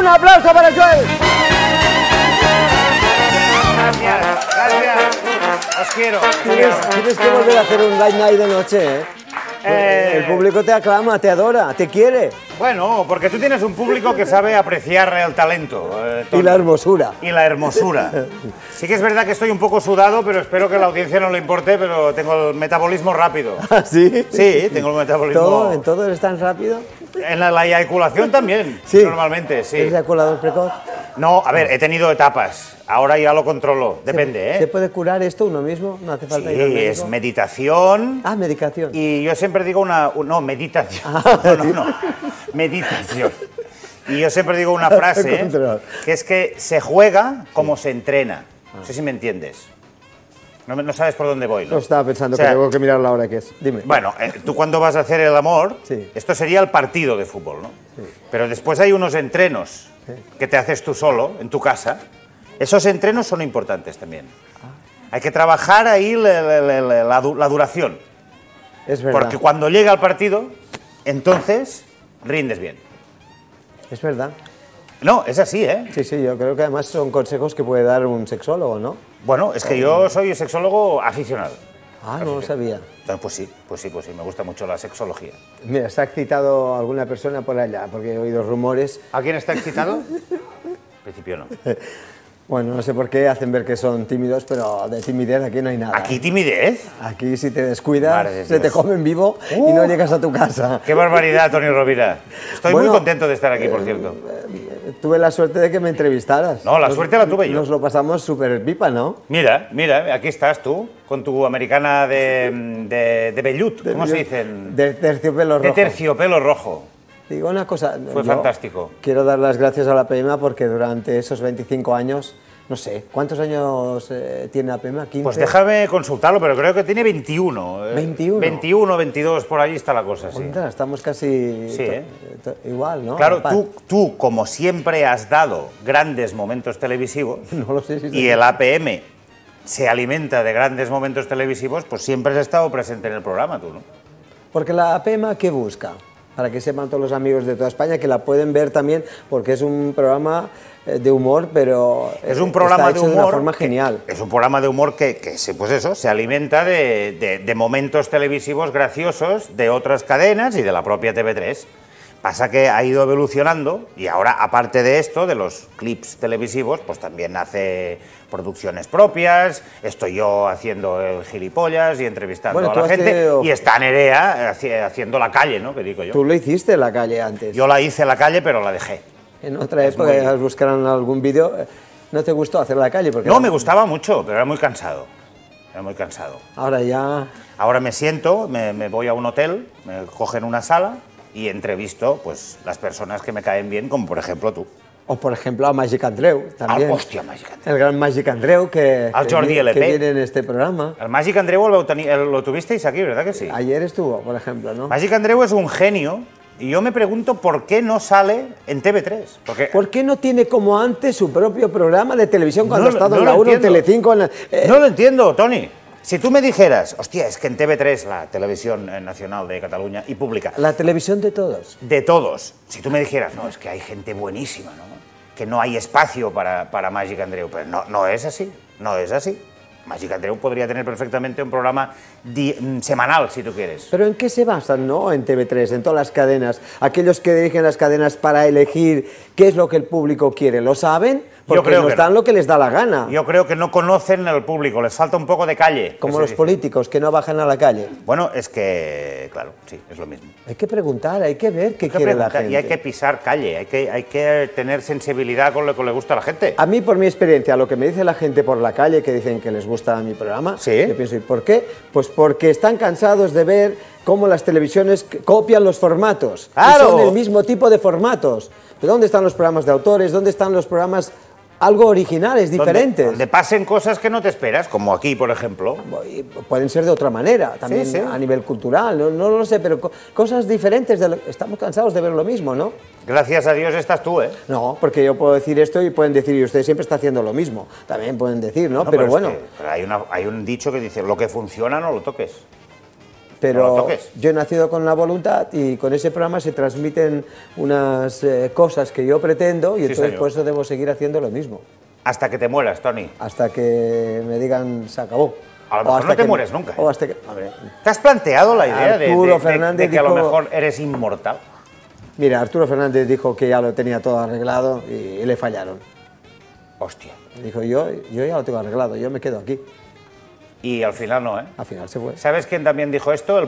Un aplauso para Joel. Gracias. Os quiero. Tienes que volver a hacer un Late Night de noche, ¿eh? El público te aclama, te adora, te quiere. Bueno, porque tú tienes un público que sabe apreciar el talento. Y la hermosura. Y la hermosura. Sí que es verdad que estoy un poco sudado, pero espero que a la audiencia no le importe, pero tengo el metabolismo rápido. ¿Ah, sí? Sí, tengo el metabolismo... ¿En todo eres tan rápido? En la eyaculación también, sí. Normalmente, sí. ¿Eres eyaculador precoz? No, a ver, he tenido etapas. Ahora ya lo controlo, depende, ¿eh? ¿Se puede curar esto uno mismo? No hace falta ir al médico. Es meditación. Ah, medicación. Y yo siempre digo no, meditación. No. Meditación. Y yo siempre digo una frase, que es que se juega como se entrena. No sé si me entiendes. No sabes por dónde voy, ¿no? No estaba pensando, que tengo que mirar la hora que es. Dime. Bueno, tú cuando vas a hacer el amor, sí. Esto sería el partido de fútbol, ¿no? Sí. Pero después hay unos entrenos que te haces tú solo, en tu casa. Esos entrenos son importantes también. Hay que trabajar ahí la duración. Es verdad. Porque cuando llega el partido, entonces rindes bien. Es verdad. No, es así, ¿eh? Sí, yo creo que además son consejos que puede dar un sexólogo, ¿no? Bueno, es que yo soy sexólogo aficionado. Ah, no lo sabía. Pues sí, me gusta mucho la sexología. Mira, ¿se ha excitado alguna persona por allá? Porque he oído rumores. ¿A quién está excitado? En principio no. Bueno, no sé por qué hacen ver que son tímidos, pero de timidez aquí no hay nada. ¿Aquí timidez? Aquí si te descuidas, se te comen vivo y no llegas a tu casa. ¡Qué barbaridad, Toni Rovira! Estoy muy contento de estar aquí, por cierto. Tuve la suerte de que me entrevistaras. No, la suerte la tuve yo. Nos lo pasamos súper pipa, ¿no? Mira, aquí estás tú, con tu americana de vellut, ¿cómo se dicen? De terciopelo rojo. De terciopelo rojo. Digo una cosa... Fue fantástico. Quiero dar las gracias a la PEMA porque durante esos 25 años, no sé, ¿cuántos años tiene la PEMA? ¿15? Pues déjame consultarlo, pero creo que tiene 21. ¿21? 21, 22, por ahí está la cosa, sí. Onda, estamos casi igual, ¿no? Claro, tú, como siempre has dado grandes momentos televisivos, no lo sé si y el APM se alimenta de grandes momentos televisivos, pues siempre has estado presente en el programa, tú, ¿no? Porque la PEMA, ¿qué busca? Para que sepan todos los amigos de toda España, que la pueden ver también, porque es un programa de humor, pero es un programa está hecho de una forma genial. Es un programa de humor que pues eso, se alimenta de momentos televisivos graciosos de otras cadenas y de la propia TV3. Pasa que ha ido evolucionando y ahora, aparte de esto, de los clips televisivos, pues también hace producciones propias, estoy yo haciendo el gilipollas y entrevistando a la gente, y está Nerea haciendo la calle, ¿no? Que digo yo. Tú lo hiciste la calle antes. Yo la hice la calle, pero la dejé. En otra época, ya buscaron algún vídeo. ¿No te gustó hacer la calle? Porque no, me gustaba mucho, pero era muy cansado. Ahora ya... Ahora me siento, me voy a un hotel, me cogen una sala y entrevisto pues las personas que me caen bien, como por ejemplo tú. O por ejemplo a Màgic Andreu, también. Hòstia, Màgic Andreu. El gran Màgic Andreu que viene en este programa. El Màgic Andreu lo tuvisteis aquí, ¿verdad que sí? Ayer estuvo, por ejemplo, ¿no? Màgic Andreu es un genio y yo me pregunto por qué no sale en TV3. ¿Por qué no tiene como antes su propio programa de televisión cuando ha estado en la 1, en Telecinco? No lo entiendo, Toni. Si tú me dijeras, hostia, es que en TV3, la televisión nacional de Cataluña y pública... La televisión de todos. De todos. Si tú me dijeras, no, es que hay gente buenísima, ¿no? Que no hay espacio para Màgic Andreu. Pero no es así, no es así. Màgic Andreu podría tener perfectamente un programa semanal, si tú quieres. ¿Pero en qué se basan, no? En TV3, en todas las cadenas. Aquellos que dirigen las cadenas para elegir qué es lo que el público quiere, ¿lo saben? Porque nos dan lo que les da la gana. Yo creo que no conocen al público, les falta un poco de calle. Como los políticos, que no bajan a la calle. Bueno, es que, claro, sí, es lo mismo. Hay que preguntar, hay que ver qué quiere la gente. Y hay que pisar calle, hay que tener sensibilidad con lo que le gusta a la gente. A mí, por mi experiencia, lo que me dice la gente por la calle, que dicen que les gusta mi programa, ¿sí? Yo pienso, ¿y por qué? Pues porque están cansados de ver cómo las televisiones copian los formatos. ¡Claro! Y son el mismo tipo de formatos. ¿Pero dónde están los programas de autores? ¿Dónde están los programas algo originales, diferentes? Donde pasen cosas que no te esperas, como aquí, por ejemplo. Pueden ser de otra manera, también sí. A nivel cultural, no lo sé, pero cosas diferentes. Estamos cansados de ver lo mismo, ¿no? Gracias a Dios estás tú, ¿eh? No, porque yo puedo decir esto y pueden decir, y usted siempre está haciendo lo mismo. También pueden decir, ¿no? Pero bueno. Pero hay un dicho que dice, lo que funciona no lo toques. pero yo he nacido con la voluntad y con ese programa se transmiten unas cosas que yo pretendo y entonces por eso debo seguir haciendo lo mismo. Hasta que te mueras, Toni. Hasta que me digan se acabó. A lo mejor no te mueres nunca. O hasta que, ¿te has planteado la idea de que dijo, a lo mejor eres inmortal? Mira, Arturo Fernández dijo que ya lo tenía todo arreglado y le fallaron. Hostia. Dijo, yo ya lo tengo arreglado, yo me quedo aquí. Y al final no, ¿eh? Al final se fue. ¿Sabes quién también dijo esto?